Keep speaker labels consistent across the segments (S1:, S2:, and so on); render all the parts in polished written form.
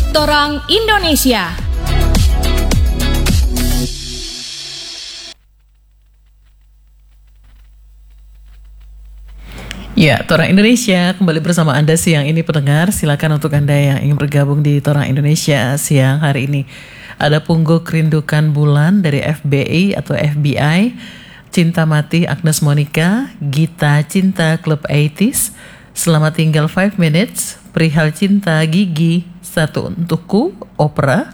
S1: Torang Indonesia.
S2: Ya, Torang Indonesia kembali bersama Anda siang ini pendengar. Silakan untuk Anda yang ingin bergabung di Torang Indonesia siang hari ini. Ada Pungguk Rindukan Bulan dari FBI atau FBI, Cinta Mati Agnes Monica, Gita Cinta Klub 80s, Selamat Tinggal 5 Minutes, Perihal Cinta Gigi, Satu Untukku, Opera,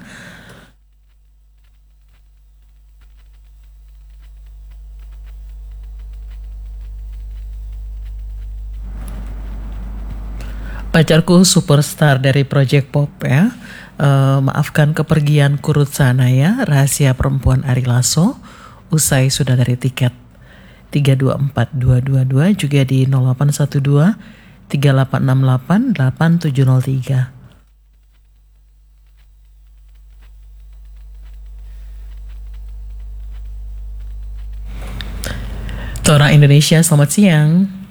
S2: Pacarku Superstar dari Project Pop ya. Maafkan kepergian kurut sana ya. Rahasia Perempuan Ari Lasso. Usai sudah dari tiket 324222 juga di 0812 3868 8703. Torang Indonesia, selamat siang.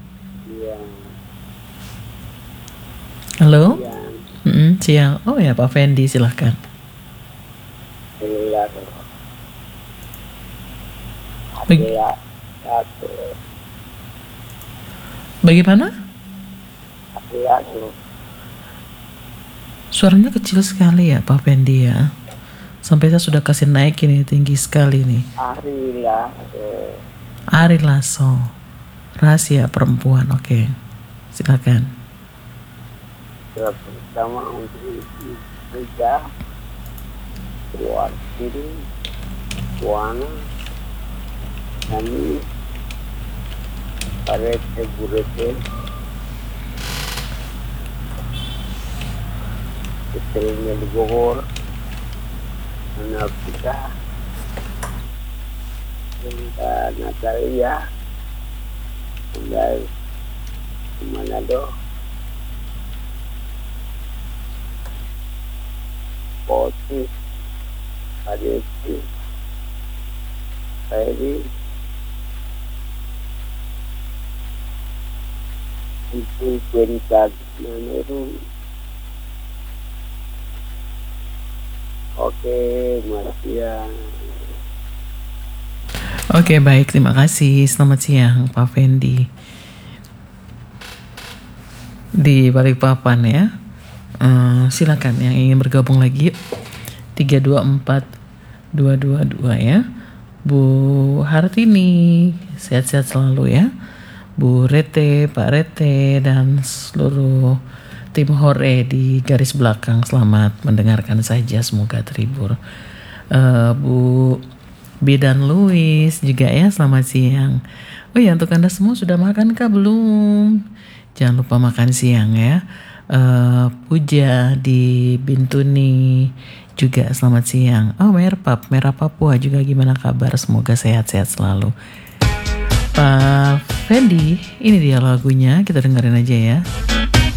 S2: Halo? Siang. Oh ya, Pak Fendi, silahkan. Bagaimana? Suaranya kecil sekali ya, Pak Fendi ya. Sampai saya sudah kasih naik ini, tinggi sekali nih. Ari Lasso. Rahasia Perempuan, oke. Silakan.
S3: Pertama untuk Rika, Wakil, Wana, kami, Parete Burete, Istrinya di Bogor, anak kita, Cinta Natalia, dari Manado, Poti, Adeti, Ferry, itu perintah Maneru. Oke, makasih ya.
S2: Oke, baik, terima kasih. Selamat siang, Pak Fendi. Di Balikpapan ya. Silakan yang ingin bergabung lagi 324222 ya. Bu Hartini, sehat-sehat selalu ya. Bu Rete, Pak Rete, dan seluruh tim Hore di garis belakang, selamat mendengarkan saja, semoga terhibur. Bu Bidan Louis juga ya, selamat siang. Oh ya, untuk Anda semua sudah makan kah belum? Jangan lupa makan siang ya. Puja di Bintuni juga selamat siang. Oh, Merah Papua juga gimana kabar? Semoga sehat-sehat selalu. Pak Fendi, ini dia lagunya, kita dengerin aja ya.